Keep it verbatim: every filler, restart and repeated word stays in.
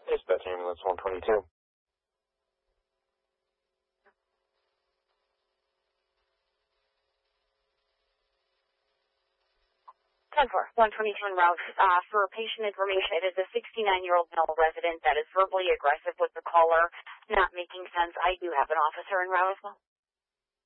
Dispatch ambulance one twenty-two. ten four, one twenty-two en route. Uh, for patient information, it is a sixty-nine-year-old male resident that is verbally aggressive with the caller, not making sense. I do have an officer en route as well.